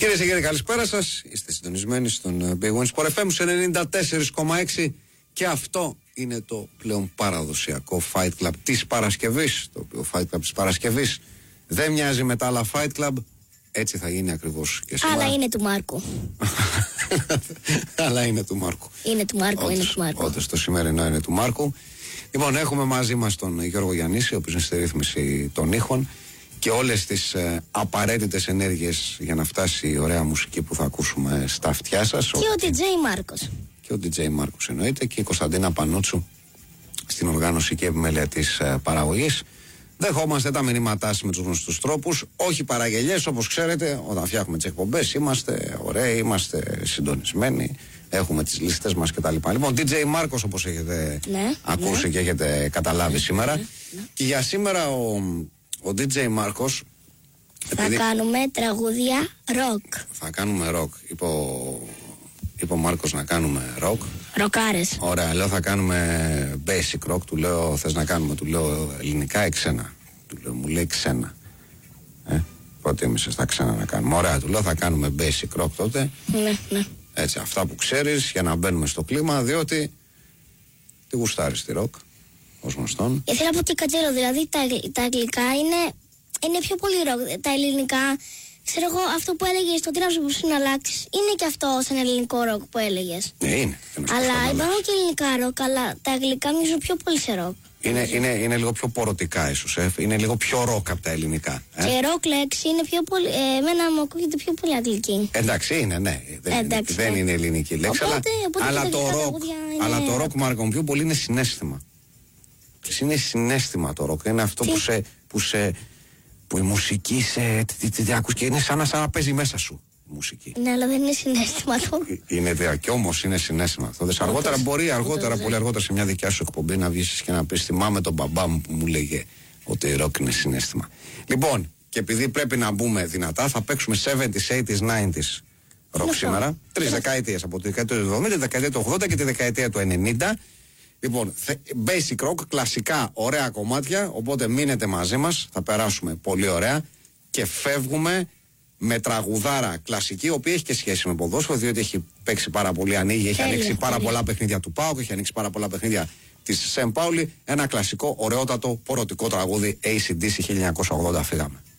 Κυρίες και κύριοι, καλησπέρα σας. Είστε συντονισμένοι στον Big Win Sport FM 94,6 και αυτό είναι το πλέον παραδοσιακό Fight Club της Παρασκευής. Το οποίο Fight Club της Παρασκευής δεν μοιάζει με τα άλλα Fight Club. Έτσι θα γίνει ακριβώς και σήμερα. Αλλά είναι του Μάρκου. Αλλά είναι του Μάρκου. Είναι του Μάρκου, είναι του Μάρκου. Όντως το σημερινό είναι του Μάρκου. Λοιπόν, έχουμε μαζί μας τον Γιώργο Γιαννίση, ο οποίος είναι στη ρύθμιση των ήχων και όλες τις απαραίτητες ενέργειες για να φτάσει η ωραία μουσική που θα ακούσουμε στα αυτιά σας. Και ο DJ Μάρκος. Και ο DJ Μάρκος εννοείται, και η Κωνσταντίνα Πανούτσου στην οργάνωση και επιμέλεια της παραγωγής. Δεχόμαστε τα μηνύματά σας με τους γνωστούς τρόπους, όχι παραγγελιές, όπως ξέρετε. Όταν φτιάχνουμε τις εκπομπές είμαστε ωραίοι, είμαστε συντονισμένοι, έχουμε τις λίστες μας κτλ. Λοιπόν, DJ Μάρκος, όπως έχετε ακούσει και έχετε καταλάβει σήμερα. Και για σήμερα ο DJ Μάρκος θα κάνουμε τραγούδια rock. Θα κάνουμε rock. Είπε ο Μάρκος να κάνουμε rock. Ροκάρες. Ωραία, λέω θα κάνουμε basic rock. Του λέω θες να κάνουμε, του λέω ελληνικά ή ξένα. Μου λέει ξένα. Προτίμησες τα ξένα να κάνουμε. Ωραία, του λέω θα κάνουμε basic rock τότε. Ναι. Έτσι, αυτά που ξέρεις για να μπαίνουμε στο κλίμα, διότι τι γουστάρεις τη rock, ως γνωστόν. Ήθελα να πω και κατσέλο, δηλαδή τα αγγλικά είναι πιο πολύ rock. Τα ελληνικά, ξέρω εγώ, αυτό που έλεγες στο τρόπο που σου να αλλάξει, είναι και αυτό σαν ελληνικό rock που έλεγες. Ναι, είναι. Αλλά υπάρχουν και ελληνικά rock, αλλά τα αγγλικά μοιάζουν πιο πολύ σε rock. Είναι λίγο πιο πορωτικά ίσως, είναι λίγο πιο rock από τα ελληνικά. Και rock λέξη είναι πιο πολύ, εμένα μου ακούγεται πιο πολύ αγγλική. Εντάξει, είναι, ναι. Δεν είναι ελληνική λέξη, αλλά το rock, Μάρκο, πιο πολύ είναι συναίσθημα. Είναι συναίσθημα το rock, είναι αυτό που η μουσική τι ακούς και είναι σαν να παίζει μέσα σου η μουσική. Ναι, αλλά δεν είναι συναίσθημα το. Είναι και όμως είναι συναίσθημα αυτό. Αργότερα πολύ αργότερα σε μια δικιά σου εκπομπή να βγεις και να πεις θυμάμαι τον μπαμπά μου που μου λέγε ότι ροκ είναι συναίσθημα. Λοιπόν, και επειδή πρέπει να μπούμε δυνατά, θα παίξουμε 70s, 80s, 90s ροκ σήμερα. 3 δεκαετίες, από τη δεκαετία του 70, τη δεκαετία του 80 και τη δεκαετία του 90. Λοιπόν, basic rock, κλασικά, ωραία κομμάτια, οπότε μείνετε μαζί μας, θα περάσουμε πολύ ωραία και φεύγουμε με τραγουδάρα κλασική, η οποία έχει και σχέση με ποδόσφαιρο, διότι έχει παίξει πάρα πολύ, έχει ανοίξει πάρα πολλά παιχνίδια του ΠΑΟΚ, έχει ανοίξει πάρα πολλά παιχνίδια της Σεν Πάουλη, ένα κλασικό, ωραιότατο, πορωτικό τραγούδι AC/DC 1980, φύγαμε.